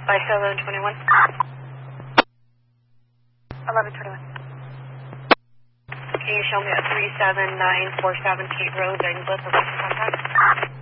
By 1121. 1121. Can you show me a 37947 Kate Road, Englewood, for contact?